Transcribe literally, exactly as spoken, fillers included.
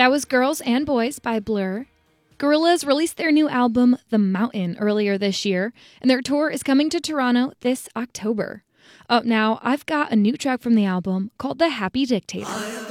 That was Girls and Boys by Blur. Gorillaz released their new album, The Mountain, earlier this year, and their tour is coming to Toronto this October. Up now, I've got a new track from the album called The Happy Dictator.